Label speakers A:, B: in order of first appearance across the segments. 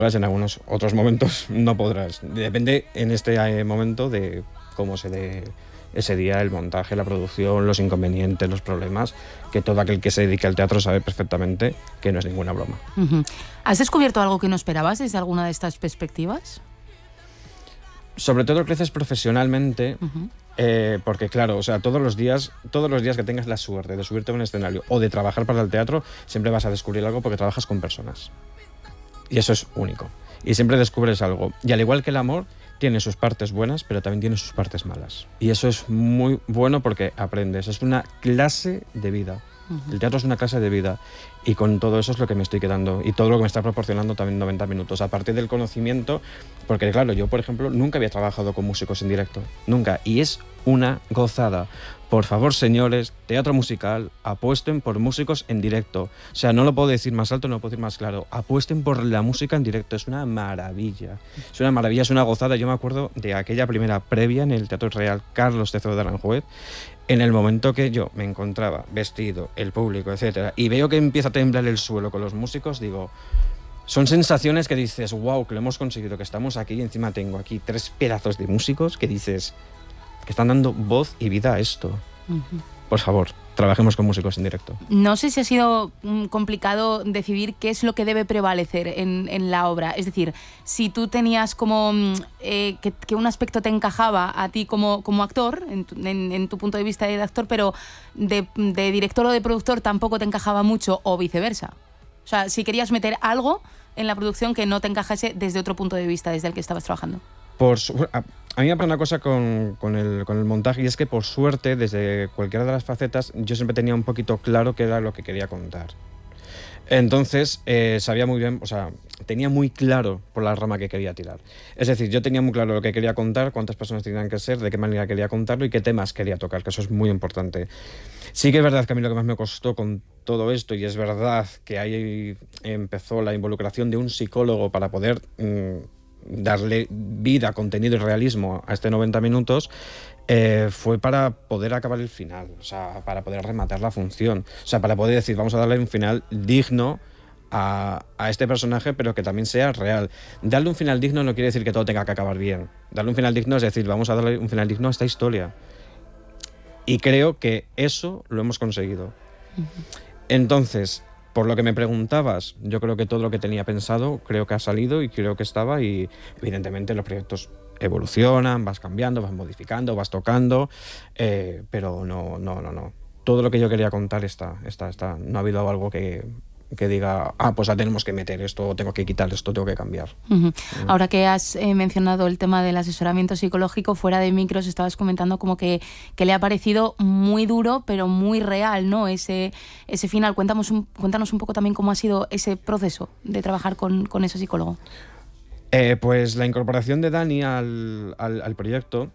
A: En algunos otros momentos no podrás. Depende en este momento de cómo se dé ese día, el montaje, la producción, los inconvenientes, los problemas, que todo aquel que se dedique al teatro sabe perfectamente que no es ninguna broma.
B: ¿Has descubierto algo que no esperabas desde alguna de estas perspectivas?
A: Sobre todo creces profesionalmente, porque claro, o sea, todos los días que tengas la suerte de subirte a un escenario o de trabajar para el teatro, siempre vas a descubrir algo porque trabajas con personas. Y eso es único. Y siempre descubres algo. Y al igual que el amor, tiene sus partes buenas, pero también tiene sus partes malas. Y eso es muy bueno porque aprendes. Es una clase de vida. El teatro es una clase de vida. Y con todo eso es lo que me estoy quedando. Y todo lo que me está proporcionando también 90 minutos. Aparte del conocimiento, porque claro, yo por ejemplo nunca había trabajado con músicos en directo. Nunca. Y es una gozada. Por favor, señores, teatro musical, apuesten por músicos en directo. O sea, no lo puedo decir más alto, no lo puedo decir más claro. Apuesten por la música en directo. Es una maravilla. Es una maravilla, es una gozada. Yo me acuerdo de aquella primera previa en el Teatro Real Carlos III de Aranjuez, en el momento que yo me encontraba vestido, el público, etcétera, y veo que empieza a temblar el suelo con los músicos, digo, son sensaciones que dices, wow, que lo hemos conseguido, que estamos aquí, y encima tengo aquí 3 pedazos de músicos que dices, que están dando voz y vida a esto. Por favor, trabajemos con músicos en directo.
B: No sé si ha sido complicado decidir qué es lo que debe prevalecer en la obra. Es decir, si tú tenías como que un aspecto te encajaba a ti como actor, en tu punto de vista de actor, pero de director o de productor tampoco te encajaba mucho, o viceversa. O sea, si querías meter algo en la producción que no te encajase desde otro punto de vista, desde el que estabas trabajando.
A: A mí me pasa una cosa con el montaje, y es que por suerte, desde cualquiera de las facetas, yo siempre tenía un poquito claro qué era lo que quería contar. Entonces, sabía muy bien, o sea, tenía muy claro por la rama que quería tirar. Es decir, yo tenía muy claro lo que quería contar, cuántas personas tenían que ser, de qué manera quería contarlo y qué temas quería tocar, que eso es muy importante. Sí que es verdad que a mí lo que más me costó con todo esto, y es verdad que ahí empezó la involucración de un psicólogo para poder darle vida, contenido y realismo a este 90 minutos, fue para poder acabar el final, o sea, para poder rematar la función, o sea, para poder decir, vamos a darle un final digno a este personaje, pero que también sea real. Darle un final digno no quiere decir que todo tenga que acabar bien. Darle un final digno es decir, vamos a darle un final digno a esta historia. Y creo que eso lo hemos conseguido. Entonces, por lo que me preguntabas, yo creo que todo lo que tenía pensado, creo que ha salido y creo que estaba, y evidentemente los proyectos evolucionan, vas cambiando, vas modificando, vas tocando, pero no. Todo lo que yo quería contar está. No ha habido algo que diga, pues ya tenemos que meter esto, tengo que quitar esto, tengo que cambiar.
B: Ahora que has mencionado el tema del asesoramiento psicológico, fuera de micros estabas comentando como que le ha parecido muy duro, pero muy real, ¿no? Ese final. Cuéntanos un poco también cómo ha sido ese proceso de trabajar con ese psicólogo.
A: Pues la incorporación de Dani al proyecto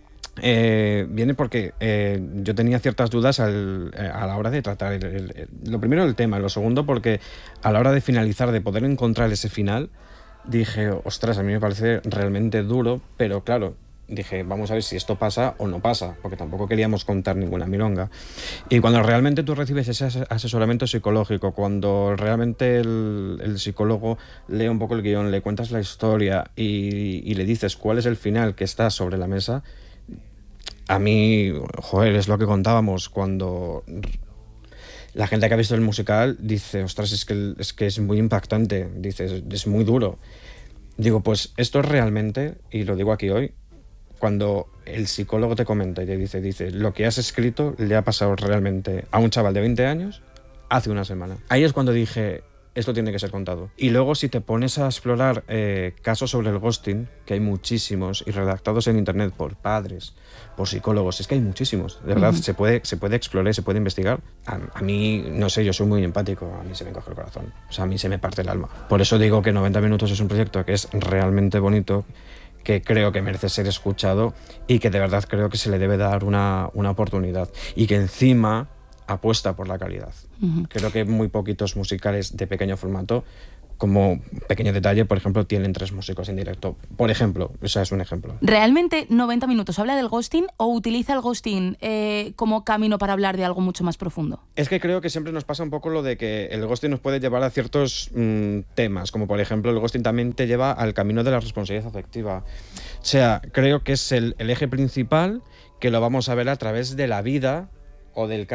A: viene porque yo tenía ciertas dudas a la hora de tratar lo primero el tema, lo segundo porque a la hora de finalizar, de poder encontrar ese final, dije, ostras, a mí me parece realmente duro, pero claro, dije, vamos a ver si esto pasa o no pasa, porque tampoco queríamos contar ninguna milonga. Y cuando realmente tú recibes ese asesoramiento psicológico, cuando realmente el psicólogo lee un poco el guión, le cuentas la historia y le dices cuál es el final que está sobre la mesa, a mí, joder, es lo que contábamos cuando la gente que ha visto el musical dice, ostras, es que es muy impactante, dice, es muy duro. Digo, pues esto es realmente, y lo digo aquí hoy, cuando el psicólogo te comenta y te dice, lo que has escrito le ha pasado realmente a un chaval de 20 años hace una semana. Ahí es cuando dije, esto tiene que ser contado. Y luego si te pones a explorar casos sobre el ghosting, que hay muchísimos, y redactados en internet por padres, por psicólogos, es que hay muchísimos, de verdad, se puede explorar, se puede investigar. A mí, no sé, yo soy muy empático, a mí se me coge el corazón, o sea, a mí se me parte el alma. Por eso digo que 90 minutos es un proyecto que es realmente bonito, que creo que merece ser escuchado y que de verdad creo que se le debe dar una oportunidad, y que encima apuesta por la calidad. Creo que muy poquitos musicales de pequeño formato como pequeño detalle, por ejemplo, tienen 3 músicos en directo. Por ejemplo, o sea, es un ejemplo.
B: ¿Realmente 90 minutos habla del ghosting o utiliza el ghosting como camino para hablar de algo mucho más profundo?
A: Es que creo que siempre nos pasa un poco lo de que el ghosting nos puede llevar a ciertos temas, como por ejemplo el ghosting también te lleva al camino de la responsabilidad afectiva. O sea, creo que es el eje principal, que lo vamos a ver a través de la vida o del